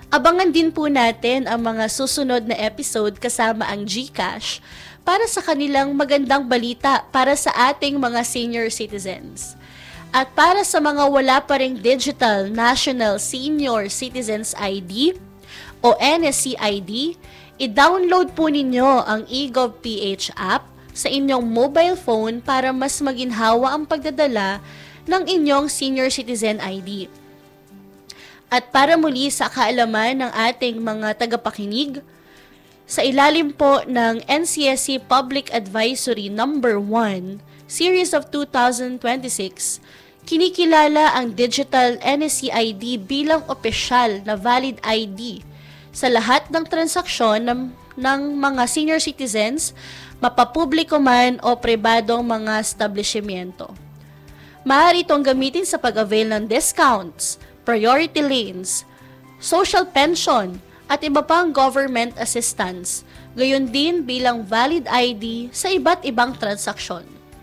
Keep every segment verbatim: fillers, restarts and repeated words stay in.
Abangan din po natin ang mga susunod na episode kasama ang GCash para sa kanilang magandang balita para sa ating mga senior citizens. At para sa mga wala pa ring Digital National Senior Citizens I D o N S C I D, i-download po ninyo ang eGovPH app sa inyong mobile phone para mas maginhawa ang pagdadala ng inyong senior citizen I D. At para muli sa kaalaman ng ating mga tagapakinig, sa ilalim po ng N C S C Public Advisory number one, Series of two thousand twenty-six, kinikilala ang Digital N S C I D bilang opisyal na valid I D sa lahat ng transaksyon ng, ng mga senior citizens, mapapubliko man o pribadong mga establishmento. Maaari itong gamitin sa pag-avail ng discounts, priority lanes, social pension, at iba pang government assistance, gayon din bilang valid I D sa iba't ibang transaksyon.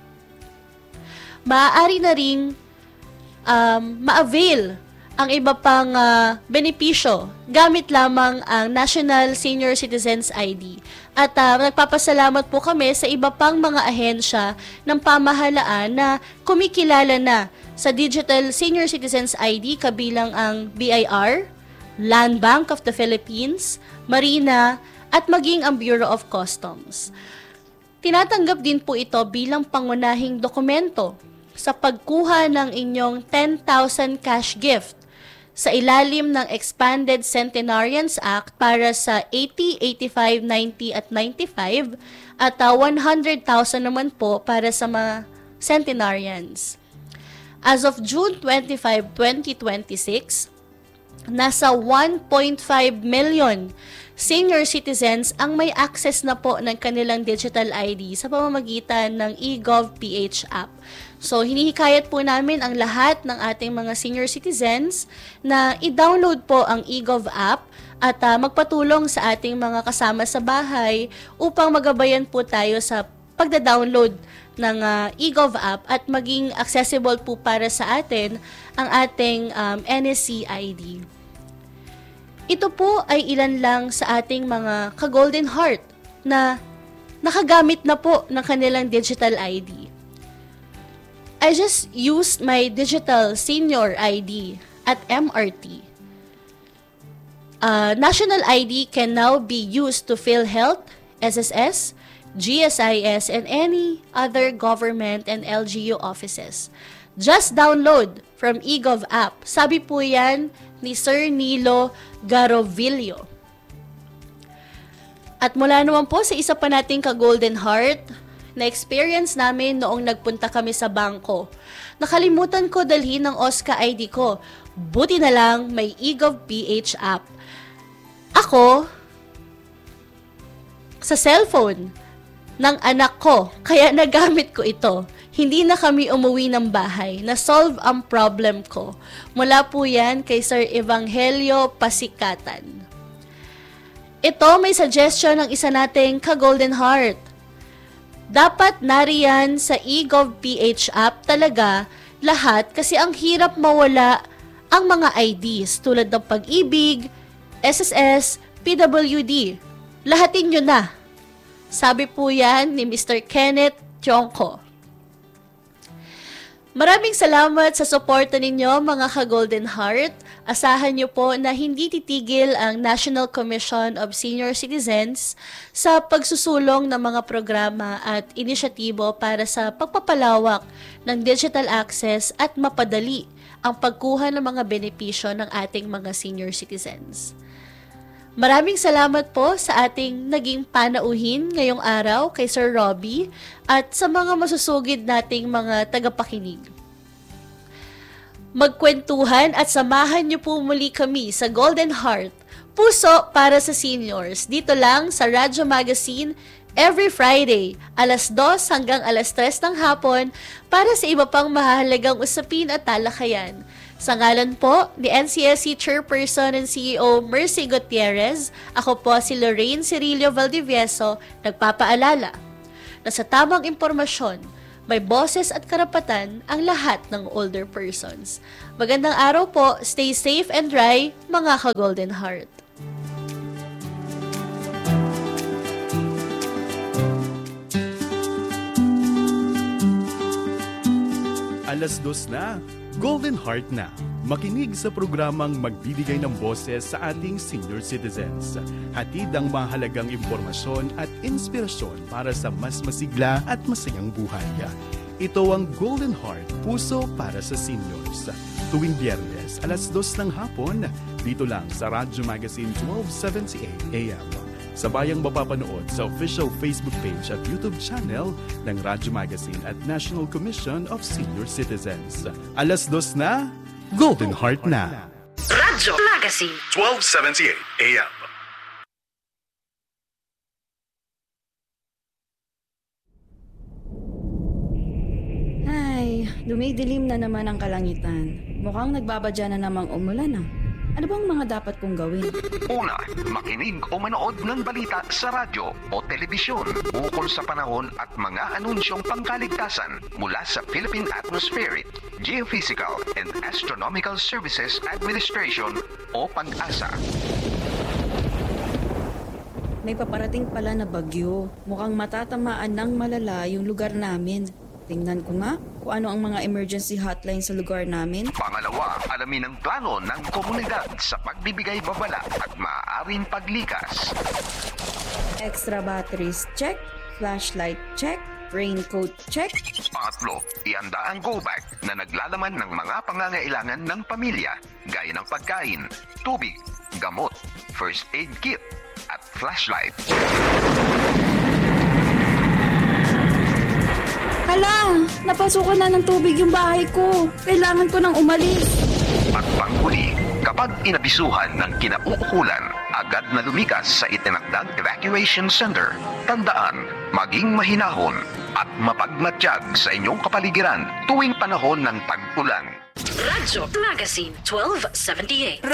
Maaari na ring um, ma-avail ang iba pang uh, benepisyo gamit lamang ang National Senior Citizens I D. At uh, nagpapasalamat po kami sa iba pang mga ahensya ng pamahalaan na kumikilala na sa Digital Senior Citizens I D kabilang ang B I R, Land Bank of the Philippines, Marina, at maging ang Bureau of Customs. Tinatanggap din po ito bilang pangunahing dokumento sa pagkuha ng inyong ten thousand cash gift sa ilalim ng Expanded Centenarians Act para sa eighty, eighty-five, ninety at ninety-five at uh, one hundred thousand naman po para sa mga centenarians. As of June twenty-fifth, twenty twenty-six, nasa one point five million senior citizens ang may access na po ng kanilang digital I D sa pamamagitan ng eGovPH app. So, hinihikayat po namin ang lahat ng ating mga senior citizens na i-download po ang eGov app at uh, magpatulong sa ating mga kasama sa bahay upang magabayan po tayo sa pagda-download ng uh, eGov app at maging accessible po para sa atin ang ating um, N S C I D. Ito po ay ilan lang sa ating mga ka-Golden Heart na nakagamit na po ng kanilang digital I D. I just used my digital senior I D at M R T. Uh, national I D can now be used to PhilHealth, S S S, G S I S, and any other government and L G U offices. Just download from eGov app. Sabi po yan ni Sir Nilo Garovillo. At mula naman po sa isa pa nating ka-Golden Heart, na-experience namin noong nagpunta kami sa bangko. Nakalimutan ko dalhin ang O S C A I D ko. Buti na lang may eGovPH app. Ako, sa cellphone ng anak ko, kaya nagamit ko ito. Hindi na kami umuwi ng bahay. Na-solve ang problem ko. Mula po yan kay Sir Evangelio Pasikatan. Ito may suggestion ng isa nating ka-Golden Heart. Dapat nariyan sa eGovPH app talaga lahat kasi ang hirap mawala ang mga I Ds tulad ng Pag-ibig, S S S, P W D. Lahatin nyo na. Sabi po yan ni Mister Kenneth Chongko. Maraming salamat sa suporta ninyo mga ka-Golden Heart. Asahan niyo po na hindi titigil ang National Commission of Senior Citizens sa pagsusulong ng mga programa at inisyatibo para sa pagpapalawak ng digital access at mapadali ang pagkuha ng mga benepisyo ng ating mga senior citizens. Maraming salamat po sa ating naging panauhin ngayong araw kay Sir Robbie at sa mga masusugid nating mga tagapakinig. Magkwentuhan at samahan niyo po muli kami sa Golden Heart, puso para sa seniors, dito lang sa Radyo Magazine every Friday, alas dos hanggang alas tres ng hapon para sa iba pang mahalagang usapin at talakayan. Sa ngalan po ni N C S C Chairperson and C E O Mercy Gutierrez, ako po si Lorraine Cirillo Valdivieso, nagpapaalala na sa tamang impormasyon, may boses at karapatan ang lahat ng older persons. Magandang araw po, stay safe and dry, mga ka-Golden Heart. Alas dos na, Golden Heart na. Makinig sa programang magbibigay ng boses sa ating senior citizens. Hatid ang mahalagang impormasyon at inspirasyon para sa mas masigla at masayang buhay. Ito ang Golden Heart, puso para sa seniors. Tuwing Biyernes, alas dos ng hapon, dito lang sa Radyo Magazine twelve seventy-eight A M. Sabayang mapapanood sa official Facebook page at YouTube channel ng Radyo Magazine at National Commission of Senior Citizens. Alas dos na, Golden Heart na. Radyo Magazine twelve seventy-eight A M. Ay, dumidilim na naman ang kalangitan. Mukhang nagbabadya na namang umulan ah. Ano bang mga dapat kong gawin? Una, makinig o manood ng balita sa radyo o telebisyon ukol sa panahon at mga anunsyong pangkaligtasan mula sa Philippine Atmospheric, Geophysical and Astronomical Services Administration o PAG-asa. May paparating pala na bagyo. Mukhang matatamaan ng malala yung lugar namin. Tingnan ko nga kung ano ang mga emergency hotline sa lugar namin. Pangalawa, alamin ang plano ng komunidad sa pagbibigay babala at maaaring paglikas. Extra batteries check, flashlight check, raincoat check. Pangatlo, ihanda ang go bag na naglalaman ng mga pangangailangan ng pamilya gaya ng pagkain, tubig, gamot, first aid kit at flashlight. Hala, napasukan na ng tubig yung bahay ko. Kailangan ko nang umalis. At panghuli, kapag inabisuhan ng kinauukulan, agad na lumikas sa itinakdang evacuation center. Tandaan, maging mahinahon at mapagmatsyag sa inyong kapaligiran tuwing panahon ng tag-ulan. Radyo Magazine twelve seventy-eight.